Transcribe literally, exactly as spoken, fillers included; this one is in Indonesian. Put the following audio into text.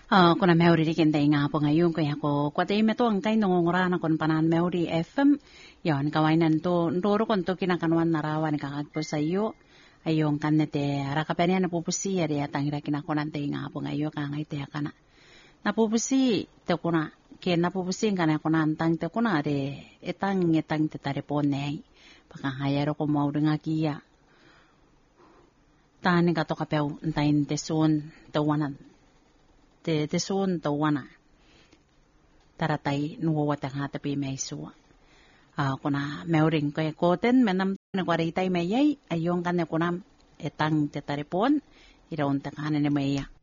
Uh, kuna meuri rikin te nga po ngayon kaya ko kwa te meto ang kay nongongora na kon panan meuri F M yon kawainan to ndoro kon to kinakanwan narawan kakagpo sa iyo ayong kanete rakapenya na pupusi ari atangira kinakonan te nga po ngayon ka ngay te kana napupusi te kuna ke napupusi kana kunan tang te kuna de etang etang te tarepon nei pakahayaro ko mau nga kiya tani ka to kapeu ntain te sun te wanan te te sun to wana taratai nuwa tanga tapi may suwa ah kuna meuring ko koten menam na kwaritai mayay ayong kan kunam etang te taripon iraon ta kanan ni maya